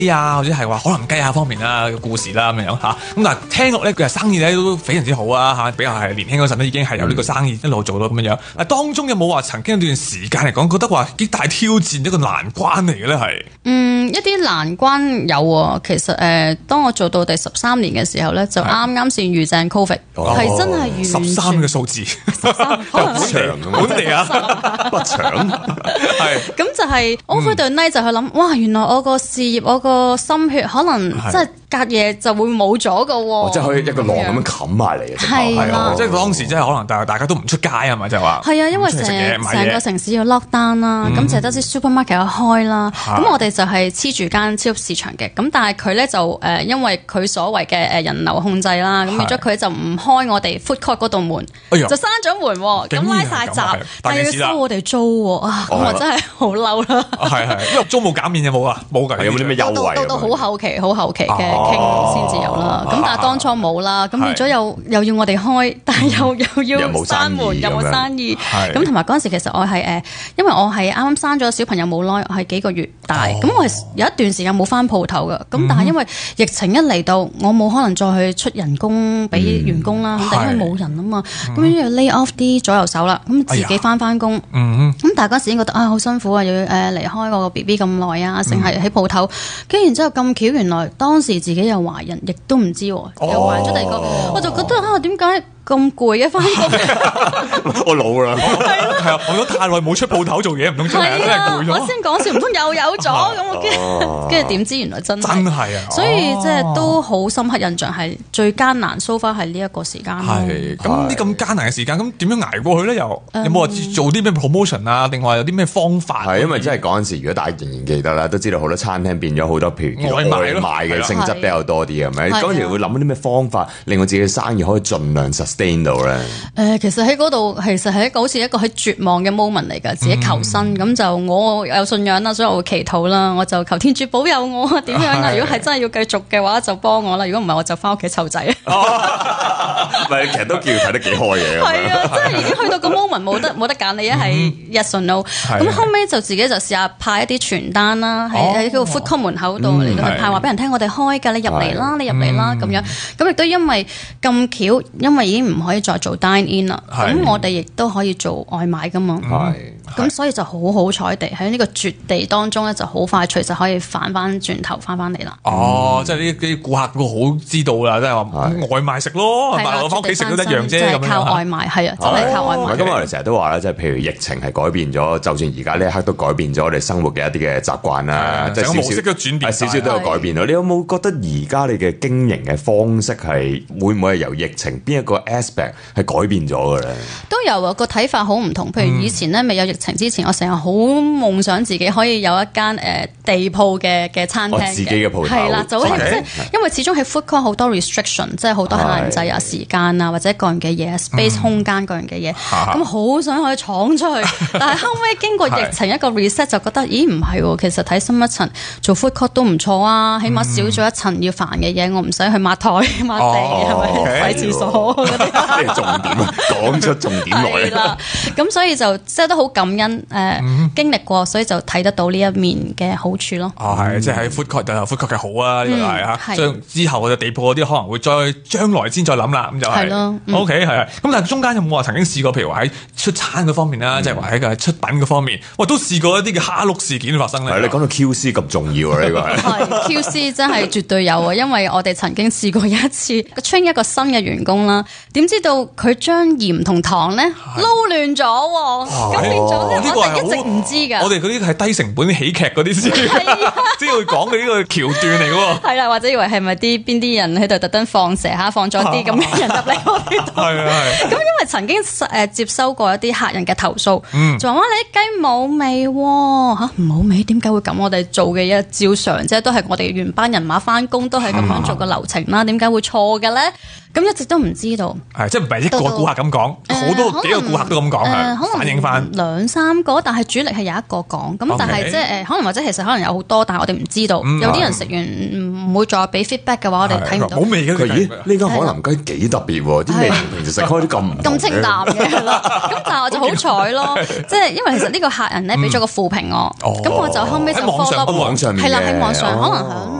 啊，或者係話可能雞啊方面啦嘅故事啦咁樣嚇。咁但係聽落咧，佢係生意咧都非常之好啊嚇，比較係年輕嗰陣咧已經係有呢個生意一路做到咁樣樣。當中有冇話曾經一段時間嚟講，覺得話幾大挑戰一個難關嚟嘅咧係？ 一啲難關有喎，其實當我做到第13年嘅時候咧，就啱啱先遇正 Covid， 係真係完全 13嘅數字， 可能長本地啊，不長係。 咁就係 over the night 就去諗，哇！原來我個事業，我個心血可能真係隔夜就會冇咗㗎喎。 即係可以一個浪咁樣冚埋嚟嘅。 係啦， 即係當時真係可能大家都唔出街係咪？就係話係啊，因為成個城市要 lock down 啦，咁淨係得啲 supermarket 有開啦。咁我哋就係黐住間超級市場嘅，咁但係佢咧就因為佢所謂嘅人流控制啦，咁變咗佢就唔開我哋 food court 嗰度門，就閂咗門喎，咁拉晒閘，但係要收我哋租喎，咁我真係好嬲啦。 係，因為租冇減免有冇啊？冇㗎， 有冇啲咩優惠？ 到好後期嘅傾先至有啦。咁但係當初冇啦，咁變咗又要我哋開，但係又要閂門，又冇生意。咁同埋嗰陣時其實我係因為我係啱啱生咗小朋友冇耐，我係幾個月大，咁我係有一段時間冇返鋪頭㗎。咁但係因為疫情一嚟到，我冇可能再去出人工俾員工啦，咁因為冇人啊嘛，咁要 lay off 啲左右手啦，咁自己返工。咁但係嗰陣時已經覺得好辛苦啊，又要離開我個 BB 咁耐啊，成係喺鋪頭，跟住然之後咁巧，原來當時自己又懷孕，亦都唔知喎，又懷咗第二個，我就覺得點解咁攰嘅返工？ 我老啦， 係啊，我都太耐冇出鋪頭做嘢，唔通真係攰咗？ 我先講笑，唔通又有咗咁？我跟住點知原來真係啊！ 所以即係都好深刻印象，係最艱難 so far 係呢一個時間。 係咁啲咁艱難嘅時間，咁點樣捱過去咧？有冇話做啲咩 promotion 啊？定話有啲咩方法？ 係因為真係嗰陣時，如果大家仍然記得啦，都知道好多餐廳變咗好多，譬如外賣嘅性質比較多啲，係咪？嗰陣時會諗啲咩方法令我自己嘅生意可以盡量 sustain 到咧？ 其實喺嗰度其實係好似一個喺絕望嘅 moment 嚟㗎，自己求生咁就我有信仰啦，所以我會祈禱啦，我就求天主保佑我點樣啊！如果係真係要繼續嘅話，就幫我啦；如果唔係，我就翻屋企湊仔。 唔係，其實都叫睇得幾開嘢。 係啊，真係已經去到個 moment 冇得揀，你一係 yes or no。咁後尾就自己就試下派一啲傳單啦，喺嗰個 food court 門口度嚟到派話俾人聽，我哋開㗎，你入嚟啦，你入嚟啦咁樣。咁亦都因為咁巧，因為已經唔可以再做 dine in 啦，咁我哋亦都可以做外賣㗎嘛。咁所以就好好彩地喺呢個絕地當中咧，就好快隨時可以反翻轉頭翻嚟啦。 即係呢啲顧客都好知道啦，即係話外賣食咯，係咪？我翻屋企食都一樣啫，咁樣靠外賣係啊，真係靠外賣。 咁我哋成日都話啦，即係譬如疫情係改變咗，就算而家呢一刻都改變咗我哋生活嘅一啲嘅習慣啦，即係模式都轉變，少少都有改變到。你有冇覺得而家你嘅經營嘅方式係會唔會係由疫情邊一個 aspect 係改變咗嘅咧？ 都有啊，個睇法好唔同。譬如以前咧未有疫情之前，我成日好夢想自己可以有一間地鋪嘅餐廳， 自己嘅鋪頭係啦，就好似即係因為始終喺 food court 好多 restriction， 即係好多限制啊、時間啊或者個人嘅嘢、space 空間個人嘅嘢，咁好想可以闖出去。但係後尾經過疫情一個 reset 就覺得，咦唔係喎，其實睇深一層做 food court 都唔錯啊，起碼少咗一層要煩嘅嘢，我唔使去抹台抹地係咪洗廁所嗰啲。 重點啊，講出重點來啦。咁所以就即係都好感恩經歷過，所以就睇得到呢一面嘅好處咯。 係即係喺 food court 就有 food court 嘅好啊，呢個係嚇。將之後嘅地鋪嗰啲可能會再將來先再諗啦，咁就係咯。OK 係。咁但係中間有冇話曾經試過，譬如話喺出餐嗰方面啦，即係話喺個出品嗰方面，都試過一啲嘅蝦碌事件發生咧。 係你講到 QC 咁重要啊，呢個係 QC 真係絕對有啊，因為我哋曾經試過有一次 train 一個新嘅員工啦，點知道佢將鹽同糖咧撈亂咗喎，咁變咗咧我哋一直唔知㗎。 我哋嗰啲係低成本喜劇嗰啲先，先會講嘅呢個橋段嚟嘅喎。 係啦，或者以為係咪邊啲人喺度特登放蛇蝦，放咗啲咁嘅人入嚟我哋度。係啊係。咁因為曾經接收過一啲客人嘅投訴，就話你啲雞冇味喎嚇，唔好味點解會咁？我哋做嘅嘢照常啫，都係我哋原班人馬翻工都係咁樣做個流程啦，點解會錯嘅咧？ 咁一直都唔知道， 係即係唔係一個顧客咁講，好多幾個顧客都咁講，反映翻 2-3個，但係主力係有一個講，咁但係即係可能或者其實可能有好多，但係我哋唔知道，有啲人食完唔會再俾 feedback 嘅話，我哋睇唔到。 冇味嘅佢，咦？呢間海南雞幾特別喎，啲味平時食開啲咁清淡嘅，咁但係我就好彩咯，即係因為其實呢個客人咧俾咗個負評我，咁我就後尾就 follow 喺網上面， 係啦喺網上可能。